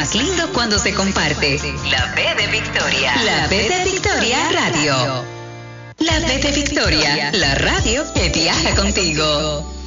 más lindo cuando se comparte. La B de Victoria. La B de Victoria Radio. La B de Victoria, la radio que viaja contigo.